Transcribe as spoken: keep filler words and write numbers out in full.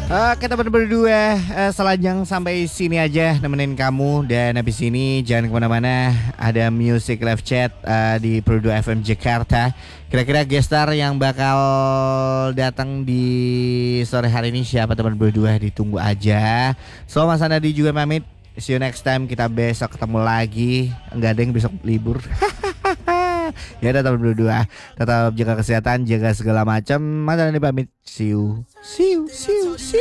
Oke teman berdua, eh, selanjang sampai sini aja nemenin kamu. Dan habis ini jangan kemana-mana, ada Music Live Chat eh, di Produk F M Jakarta. Kira-kira gestar yang bakal datang di sore hari ini siapa teman berdua, ditunggu aja. So Mas Anadi juga pamit. See you next time, kita besok ketemu lagi. Enggak ada yang besok libur. Ya udah teman berdua, tetap jaga kesehatan, jaga segala macam. Mas Anadi pamit. See you, see you, see you, see you.